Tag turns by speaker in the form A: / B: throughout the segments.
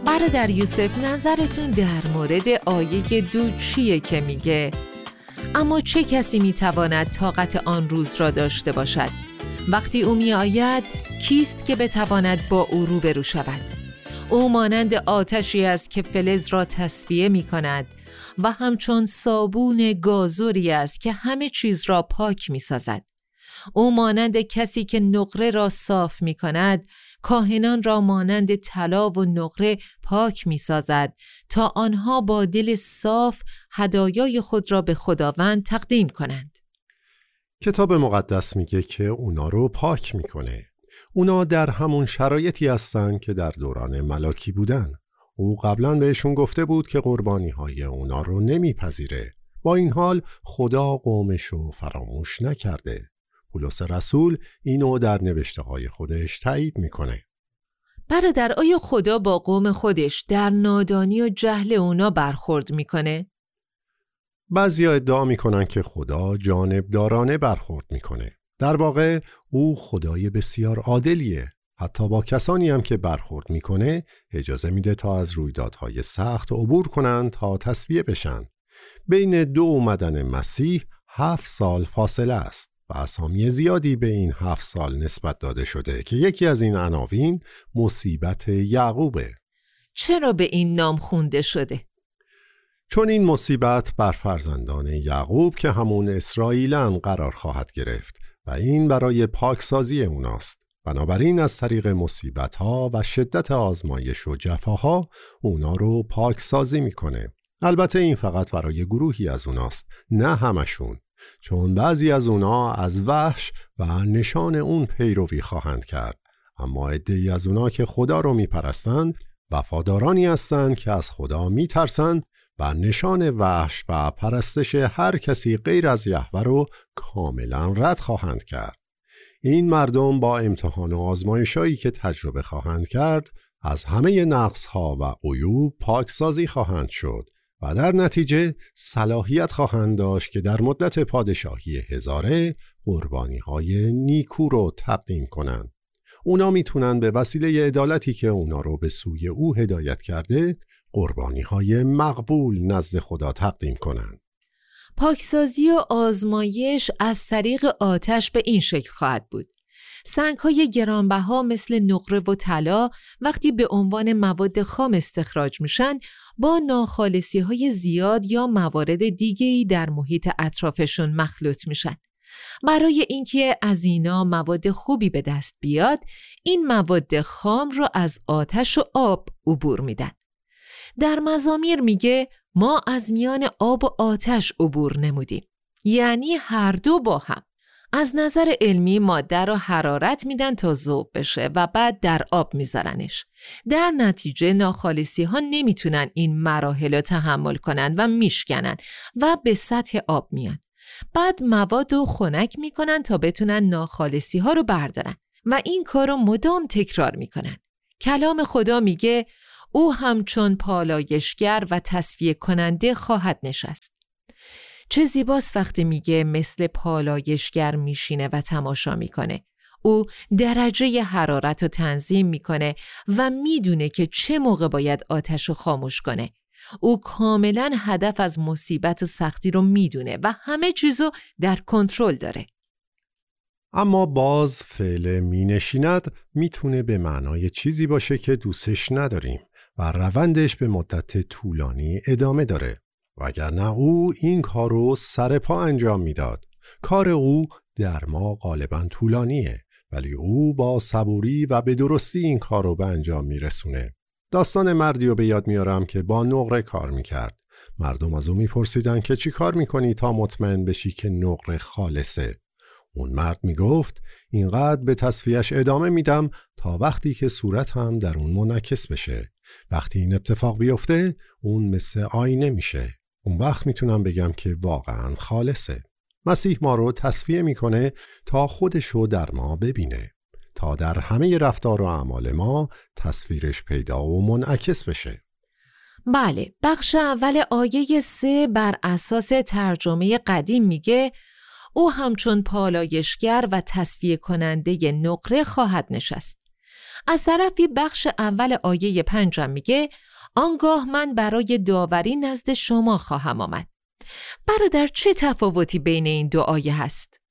A: برادر یوسف، نظرتون در مورد آیه 2 چیه که میگه اما چه کسی میتواند طاقت آن روز را داشته باشد؟ وقتی او میآید کیست که بتواند با او روبرو شود؟ او مانند آتشی است که فلز را تصفیه می کند و همچون صابون گازوری است که همه چیز را پاک می سازد. او مانند کسی که نقره را صاف می کند، کاهنان را مانند طلا و نقره پاک می سازد تا آنها با دل صاف هدایای خود را به خداوند تقدیم کنند.
B: کتاب مقدس میگه که اونا رو پاک میکنه. اونا در همون شرایطی هستن که در دوران ملاکی بودن. او قبلا بهشون گفته بود که قربانی های اونا رو نمیپذیره. با این حال خدا قومشو فراموش نکرده. پولس رسول اینو در نوشته های خودش تایید میکنه.
A: برادر، آیا خدا با قوم خودش در نادانی و جهل اونا برخورد میکنه؟
B: بعضیا ادعا میکنن که خدا جانبدارانه برخورد میکنه. در واقع او خدای بسیار عادلیه. حتی با کسانی هم که برخورد میکنه اجازه میده تا از رویدادهای سخت عبور کنن تا تصفیه بشن. بین 2 اومدن مسیح 7 سال فاصله است و اسامی زیادی به این 7 سال نسبت داده شده که یکی از این عناوین مصیبت یعقوبه.
A: چرا به این نام خونده شده؟
B: چون این مصیبت بر فرزندان یعقوب که همون اسرائیلن قرار خواهد گرفت و این برای پاکسازی اوناست. بنابراین از طریق مصیبت‌ها و شدت آزمایش و جفاها اونا رو پاکسازی میکنه. البته این فقط برای گروهی از اوناست، نه همشون، چون بعضی از اونا از وحش و نشان اون پیروی خواهند کرد. اما عده‌ای از اونا که خدا رو میپرستند وفادارانی هستند که از خدا میترسند و نشان وحش و پرستش هر کسی غیر از یهوه رو کاملا رد خواهند کرد. این مردم با امتحان و آزمایشایی که تجربه خواهند کرد از همه نقص‌ها و عیوب پاکسازی خواهند شد و در نتیجه صلاحیت خواهند داشت که در مدت پادشاهی هزاره قربانی‌های نیکو رو تقدیم کنند. اونا میتونن به وسیله عدالتی که اونا رو به سوی او هدایت کرده قربانی‌های مقبول نزد خدا تقدیم کنند.
A: پاکسازی و آزمایش از طریق آتش به این شکل خواهد بود. سنگ‌های گرانبها مثل نقره و طلا وقتی به عنوان مواد خام استخراج میشن با ناخالصی‌های زیاد یا موارد دیگه‌ای در محیط اطرافشون مخلوط میشن. برای اینکه از اینا مواد خوبی به دست بیاد، این مواد خام رو از آتش و آب عبور میدن. در مزامیر میگه ما از میان آب و آتش عبور نمودیم، یعنی هر دو با هم. از نظر علمی ماده رو حرارت میدن تا ذوب بشه و بعد در آب میذارنش. در نتیجه ناخالصی ها نمیتونن این مراحل رو تحمل کنن و میشکنن و به سطح آب میان. بعد مواد رو خنک میکنن تا بتونن ناخالصی ها رو بردارن و این کار رو مدام تکرار میکنن. کلام خدا میگه او همچون پالایشگر و تصفیه کننده خواهد نشست. چه زیباست وقتی میگه مثل پالایشگر میشینه و تماشا میکنه. او درجه حرارت رو تنظیم میکنه و میدونه که چه موقع باید آتش رو خاموش کنه. او کاملا هدف از مصیبت و سختی رو میدونه و همه چیزو در کنترل داره.
B: اما باز فعل مینشیند میتونه به معنای چیزی باشه که دوستش نداریم و روندش به مدت طولانی ادامه داره. وگرنه او این کار رو سر پا انجام میداد. کار او در ما غالباً طولانیه، ولی او با صبوری و به درستی این کار رو به انجام میرسونه. داستان مردی رو به یاد میارم که با نقره کار میکرد. مردم از او میپرسیدن که چی کار میکنی تا مطمئن بشی که نقره خالصه؟ اون مرد میگفت اینقدر به تصفیهش ادامه میدم تا وقتی که صورت هم در اون منعکس بشه. وقتی این اتفاق بیفته اون مثل آینه میشه. اون وقت میتونم بگم که واقعا خالصه. مسیح ما رو تصفیه میکنه تا خودشو در ما ببینه، تا در همه رفتار و اعمال ما تصویرش پیدا و منعکس بشه.
A: بله، بخش اول آیه 3 بر اساس ترجمه قدیم میگه او همچون پالایشگر و تصفیه کننده نقره خواهد نشست. از طرفی بخش اول آیه 5 میگه آنگاه من برای داوری نزد شما خواهم آمد. برادر، چه تفاوتی بین این دو آیه هست؟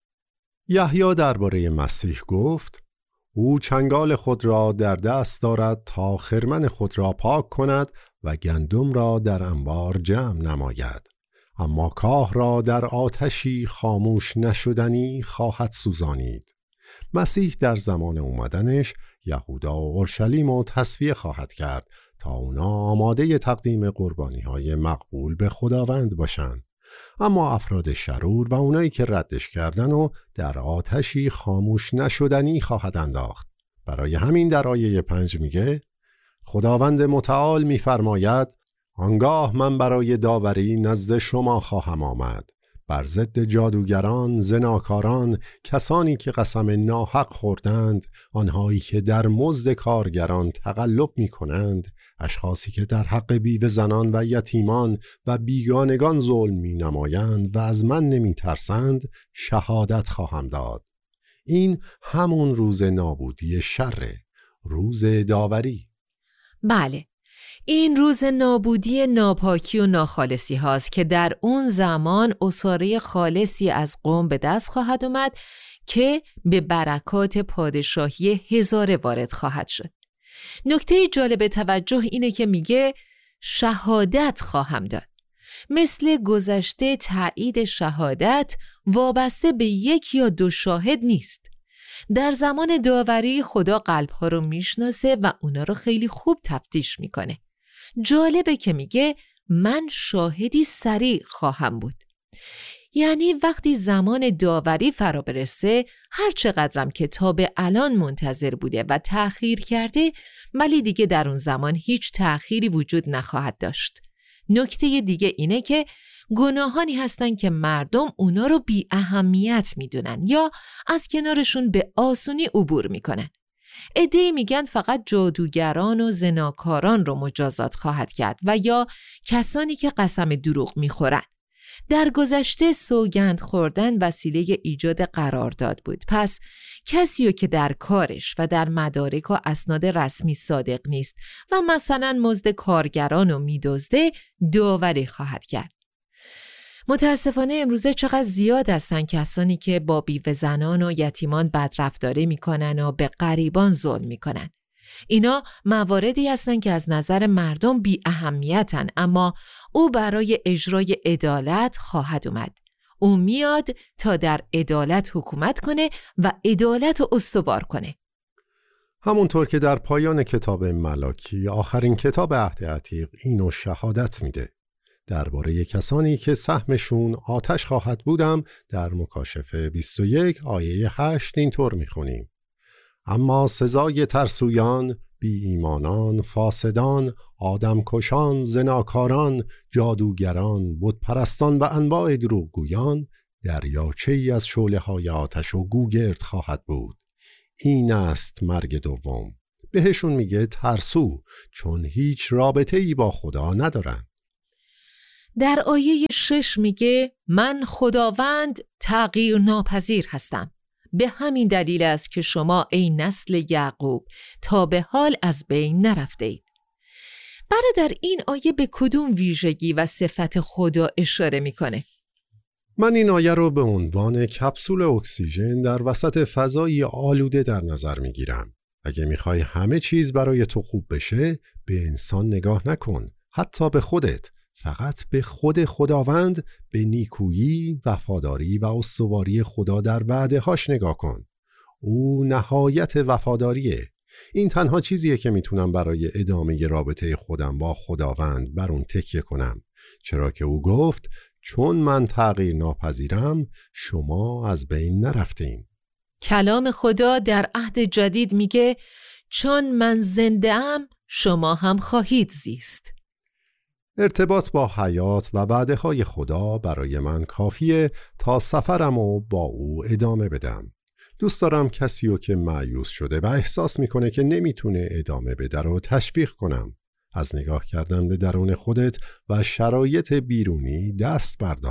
B: یحیی درباره مسیح گفت او چنگال خود را در دست دارد تا خرمن خود را پاک کند و گندم را در انبار جمع نماید، اما کاه را در آتشی خاموش نشدنی خواهد سوزانید. مسیح در زمان اومدنش یهودا و اورشلیم رو تصفیه خواهد کرد تا اونا آماده تقدیم قربانی‌های مقبول به خداوند باشن، اما افراد شرور و اونایی که ردش کردن و در آتشی خاموش نشدنی خواهد انداخت. برای همین در آیه 5 میگه خداوند متعال میفرماید آنگاه من برای داوری نزد شما خواهم آمد، بر ضد جادوگران، زناکاران، کسانی که قسم ناحق خوردند، آنهایی که در مزد کارگران تقلب می کنند، اشخاصی که در حق بیوه زنان و یتیمان و بیگانگان ظلم می نمایند و از من نمی ترسند، شهادت خواهم داد. این همون روز نابودی شر، روز داوری.
A: بله، این روز نابودی ناپاکی و ناخالصی هاست که در اون زمان اساره خالصی از قوم به دست خواهد اومد که به برکات پادشاهی هزاره وارد خواهد شد. نکته جالب توجه اینه که میگه شهادت خواهم داد. مثل گذشته تایید شهادت وابسته به یک یا دو شاهد نیست. در زمان داوری خدا قلبها رو میشناسه و اونا رو خیلی خوب تفتیش میکنه. جالبه که میگه من شاهدی سریع خواهم بود. یعنی وقتی زمان داوری فرا برسه، هر چقدرم که تا به الان منتظر بوده و تأخیر کرده، ولی دیگه در اون زمان هیچ تأخیری وجود نخواهد داشت. نکته دیگه اینه که گناهانی هستن که مردم اونا رو بی اهمیت میدونن یا از کنارشون به آسونی عبور میکنن. عده‌ای میگن فقط جادوگران و زناکاران رو مجازات خواهد کرد و یا کسانی که قسم دروغ میخورن. در گذشته سوگند خوردن وسیله ایجاد قرارداد بود. پس کسی که در کارش و در مدارک و اسناد رسمی صادق نیست و مثلا مزد کارگران رو میدزده، داوری خواهد کرد. متاسفانه امروزه چقدر زیاد هستن کسانی که با بیوه زنان و یتیمان بدرفتاری میکنن و به غریبان ظلم میکنن. اینا مواردی هستن که از نظر مردم بی اهمیتن، اما او برای اجرای عدالت خواهد اومد. او میاد تا در عدالت حکومت کنه و عدالت رو استوار کنه.
B: همونطور که در پایان کتاب ملاکی، آخرین کتاب عهد عتیق، اینو شهادت میده. درباره کسانی که سهمشون آتش خواهد بودم در مکاشفه 21 آیه 8 اینطور میخونیم: اما سزای ترسویان، بی ایمانان، فاسدان، آدمکشان، زناکاران، جادوگران، بتپرستان و انواع دروغگویان دریاچه‌ای از شعله‌های آتش و گوگرد خواهد بود. این است مرگ دوم. بهشون میگه ترسو، چون هیچ رابطه‌ای با خدا ندارن.
A: در آیه 6 میگه من خداوند تغییر ناپذیر هستم. به همین دلیل است که شما ای نسل یعقوب تا به حال از بین نرفته اید. برادر، این آیه به کدوم ویژگی و صفت خدا اشاره میکنه؟
B: من این آیه رو به عنوان کپسول اکسیژن در وسط فضای آلوده در نظر میگیرم. اگه میخوای همه چیز برای تو خوب بشه، به انسان نگاه نکن، حتی به خودت. فقط به خود خداوند، به نیکویی، وفاداری و استواری خدا در وعده هاش نگاه کن. او نهایت وفاداریه. این تنها چیزیه که میتونم برای ادامه رابطه خودم با خداوند بر اون تکیه کنم، چرا که او گفت چون من تغییر ناپذیرم شما از بین نرفتین.
A: کلام خدا در عهد جدید میگه چون من زنده ام شما هم خواهید زیست.
B: ارتباط با حیات و وعده های خدا برای من کافیه تا سفرمو با او ادامه بدم. دوست دارم کسیو که مایوس شده و احساس میکنه که نمیتونه ادامه بده رو تشویق کنم. از نگاه کردن به درون خودت و شرایط بیرونی دست بردار.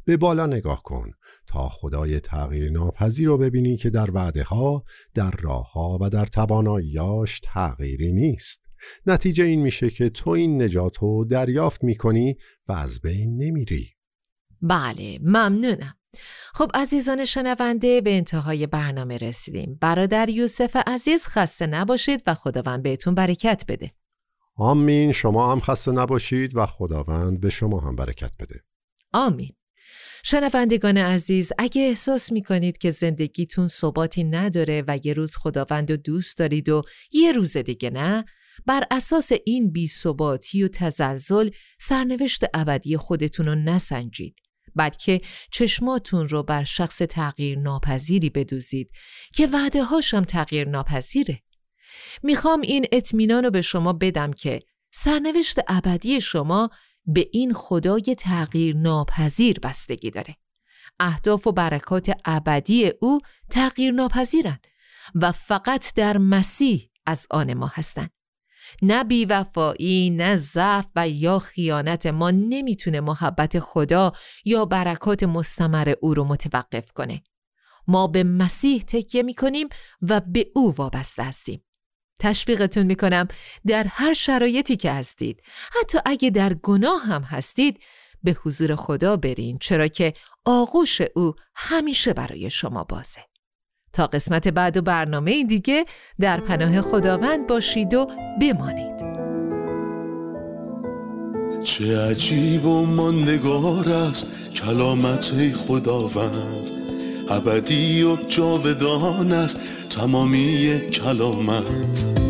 B: به بالا نگاه کن تا خدای تغییر ناپذیر رو ببینی که در وعده ها، در راه ها و در تواناییاش تغییری نیست. نتیجه این میشه که تو این نجات رو دریافت میکنی و از بین نمیری.
A: بله، ممنونم. خب عزیزان شنونده، به انتهای برنامه رسیدیم. برادر یوسف عزیز خسته نباشید و خداوند بهتون برکت بده.
B: آمین. شما هم خسته نباشید و خداوند به شما هم برکت بده.
A: آمین. شنوندگان عزیز، اگه احساس میکنید که زندگیتون ثباتی نداره و یه روز خداوند رو دوست دارید و یه روز دیگه نه، بر اساس این بی‌ثباتی و تزلزل سرنوشت ابدی خودتون رو نسنجید، بلکه چشماتون رو بر شخص تغییر ناپذیری بدوزید که وعده هاشم تغییر ناپذیره. میخوام این اطمینان رو به شما بدم که سرنوشت ابدی شما به این خدای تغییر ناپذیر بستگی داره. اهداف و برکات ابدی او تغییر ناپذیرن و فقط در مسیح از آن ما هستن. نه بی‌وفایی، نه ضعف و یا خیانت ما نمیتونه محبت خدا یا برکات مستمر او رو متوقف کنه. ما به مسیح تکیه میکنیم و به او وابسته هستیم. تشویقتون میکنم در هر شرایطی که هستید، حتی اگه در گناه هم هستید، به حضور خدا برین، چرا که آغوش او همیشه برای شما بازه. تا قسمت بعد و برنامه دیگه در پناه خداوند باشید و بمانید.
C: چه عجیب و ماندگار است کلامت خداوند، ابدی و جاودان است تمامی کلامت.